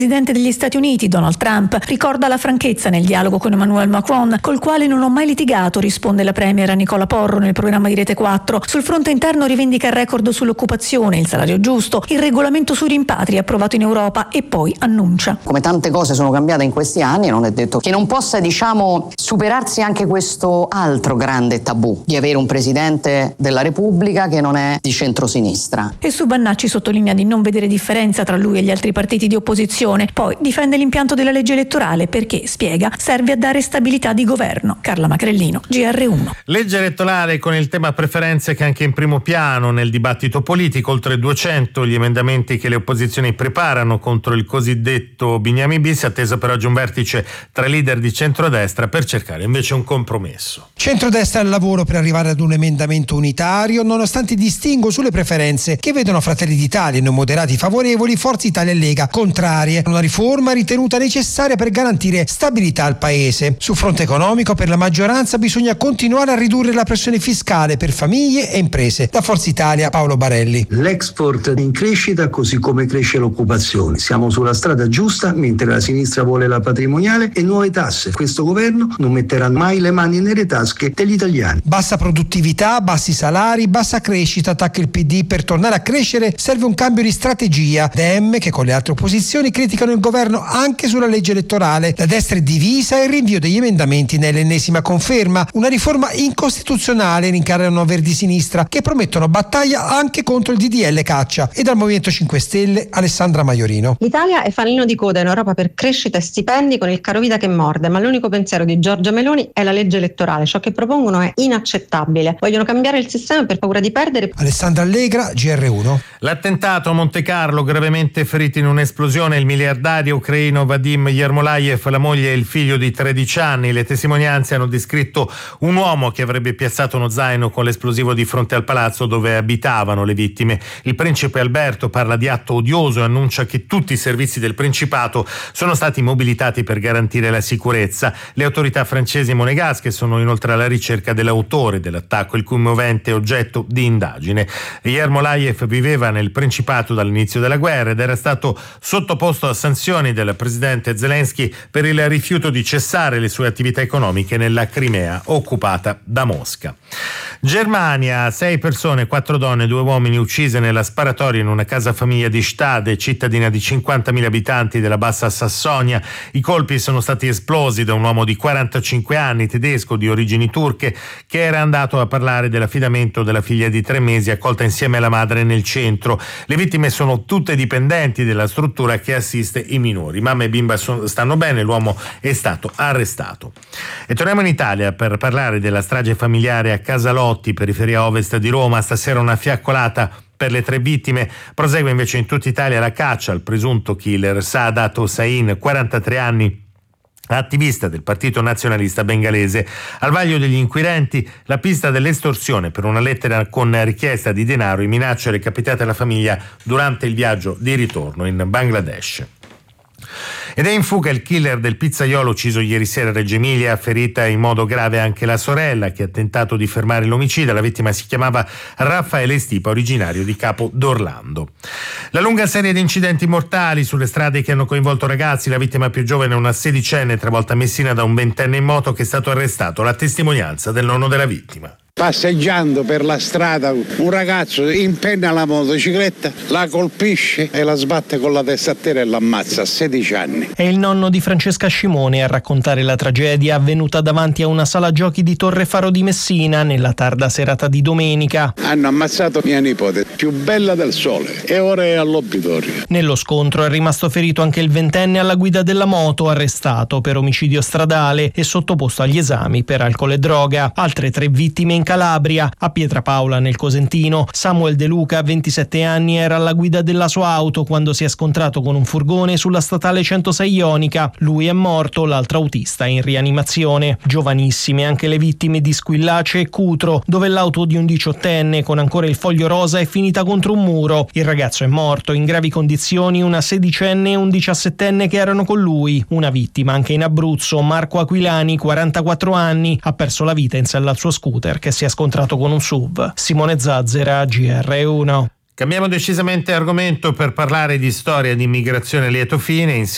Il presidente degli Stati Uniti, Donald Trump, ricorda la franchezza nel dialogo con Emmanuel Macron, col quale non ho mai litigato, risponde la premier Nicola Porro nel programma di Rete 4. Sul fronte interno rivendica il record sull'occupazione, il salario giusto, il regolamento sui rimpatri approvato in Europa e poi annuncia: come tante cose sono cambiate in questi anni, non è detto che non possa, superarsi anche questo altro grande tabù di avere un presidente della Repubblica che non è di centrosinistra. E su Bannacci sottolinea di non vedere differenza tra lui e gli altri partiti di opposizione. Poi difende l'impianto della legge elettorale perché, spiega, serve a dare stabilità di governo. Carla Macrellino, GR1. Legge elettorale con il tema preferenze che è anche in primo piano nel dibattito politico. Oltre 200 gli emendamenti che le opposizioni preparano contro il cosiddetto Bignami bis, atteso per oggi un vertice tra leader di centrodestra per cercare invece un compromesso. Centrodestra al lavoro per arrivare ad un emendamento unitario, nonostante i distinguo sulle preferenze che vedono Fratelli d'Italia e non moderati favorevoli, Forza Italia e Lega contrarie. Una riforma ritenuta necessaria per garantire stabilità al Paese. Sul fronte economico, per la maggioranza bisogna continuare a ridurre la pressione fiscale per famiglie e imprese. Da Forza Italia, Paolo Barelli. L'export in crescita, così come cresce l'occupazione. Siamo sulla strada giusta, mentre la sinistra vuole la patrimoniale e nuove tasse. Questo governo non metterà mai le mani nelle tasche degli italiani. Bassa produttività, bassi salari, bassa crescita, attacca il PD. Per tornare a crescere serve un cambio di strategia. Dem, che con le altre opposizioni criticano il governo anche sulla legge elettorale. La destra è divisa e il rinvio degli emendamenti nell'ennesima conferma. Una riforma incostituzionale rincarano Verdi Sinistra, che promettono battaglia anche contro il DDL caccia. E dal Movimento 5 Stelle, Alessandra Maiorino. L'Italia è fanalino di coda in Europa per crescita e stipendi con il carovita che morde, ma l'unico pensiero di Giorgia Meloni è la legge elettorale. Ciò che propongono è inaccettabile. Vogliono cambiare il sistema per paura di perdere. Alessandra Allegra, GR1. L'attentato a Monte Carlo, gravemente feriti in un'esplosione il miliardario ucraino Vadim Yermolayev, la moglie e il figlio di 13 anni. Le testimonianze hanno descritto un uomo che avrebbe piazzato uno zaino con l'esplosivo di fronte al palazzo dove abitavano le vittime. Il principe Alberto parla di atto odioso e annuncia che tutti i servizi del Principato sono stati mobilitati per garantire la sicurezza. Le autorità francesi e monegasche sono inoltre alla ricerca dell'autore dell'attacco, il cui movente è oggetto di indagine. Yermolayev viveva nel Principato dall'inizio della guerra ed era stato sottoposto a sanzioni del presidente Zelensky per il rifiuto di cessare le sue attività economiche nella Crimea occupata da Mosca. Germania, 6 persone, 4 donne, 2 uomini uccise nella sparatoria in una casa famiglia di Stade, cittadina di 50.000 abitanti della Bassa Sassonia. I colpi sono stati esplosi da un uomo di 45 anni, tedesco di origini turche, che era andato a parlare dell'affidamento della figlia di 3 mesi accolta insieme alla madre nel centro. Le vittime sono tutte dipendenti della struttura che assiste i minori. Mamma e bimba stanno bene, l'uomo è stato arrestato. E torniamo in Italia per parlare della strage familiare a Casalotti, periferia ovest di Roma. Stasera una fiaccolata per le 3 vittime. Prosegue invece in tutta Italia la caccia al presunto killer Saadat Hossain, 43 anni, attivista del partito nazionalista bengalese. Al vaglio degli inquirenti la pista dell'estorsione per una lettera con richiesta di denaro e minacce recapitate alla famiglia durante il viaggio di ritorno in Bangladesh. Ed è in fuga il killer del pizzaiolo ucciso ieri sera a Reggio Emilia, ferita in modo grave anche la sorella che ha tentato di fermare l'omicida. La vittima si chiamava Raffaele Stipa, originario di Capo d'Orlando. La lunga serie di incidenti mortali sulle strade che hanno coinvolto ragazzi, la vittima più giovane è una 16enne travolta a Messina da un 20enne in moto che è stato arrestato. La testimonianza del nonno della vittima. Passeggiando per la strada un ragazzo impenna la motocicletta, la colpisce e la sbatte con la testa a terra e l'ammazza a 16 anni. È il nonno di Francesca Scimone a raccontare la tragedia avvenuta davanti a una sala giochi di Torrefaro di Messina nella tarda serata di domenica. Hanno ammazzato mia nipote, più bella del sole, e ora è all'obitorio. Nello scontro è rimasto ferito anche il 20enne alla guida della moto, arrestato per omicidio stradale e sottoposto agli esami per alcol e droga. Altre 3 vittime in Calabria, a Pietrapaola nel Cosentino. Samuel De Luca, 27 anni, era alla guida della sua auto quando si è scontrato con un furgone sulla statale 106 Ionica. Lui è morto, l'altro autista è in rianimazione. Giovanissime anche le vittime di Squillace e Cutro, dove l'auto di un 18enne con ancora il foglio rosa è finita contro un muro. Il ragazzo è morto, in gravi condizioni una 16enne e un 17enne che erano con lui. Una vittima anche in Abruzzo, Marco Aquilani, 44 anni, ha perso la vita in sella al suo scooter che si è scontrato con un SUV. Simone Zazzera, GR1. Cambiamo decisamente argomento per parlare di storia di immigrazione a lieto fine.